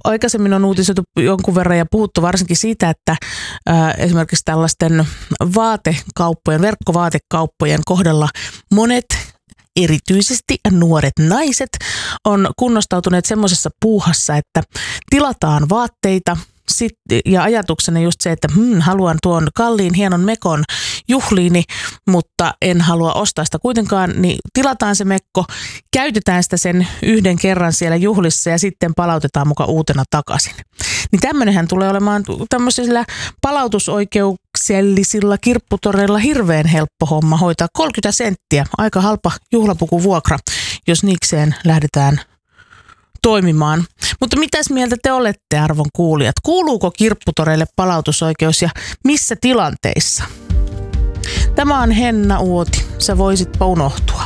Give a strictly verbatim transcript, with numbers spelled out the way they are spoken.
aikaisemmin on uutisoitu jonkun verran ja puhuttu varsinkin siitä, että ää, esimerkiksi tällaisten vaatekauppojen, verkkovaatekauppojen kohdalla monet erityisesti nuoret naiset on kunnostautuneet semmoisessa puuhassa, että tilataan vaatteita sit, ja ajatuksena just se, että hmm, haluan tuon kalliin hienon mekon juhliini, mutta en halua ostaa sitä kuitenkaan, niin tilataan se mekko, käytetään sitä sen yhden kerran siellä juhlissa ja sitten palautetaan muka uutena takaisin. Niin tämmöinenhän tulee olemaan tämmöisillä palautusoikeuksellisilla kirpputoreilla hirveän helppo homma hoitaa. kolmekymmentä senttiä, aika halpa juhlapukuvuokra, jos niikseen lähdetään toimimaan. Mutta mitäs mieltä te olette, arvon kuulijat? Kuuluuko kirpputoreille palautusoikeus ja missä tilanteissa? Tämä on Henna Uoti. Sä voisitpa unohtua.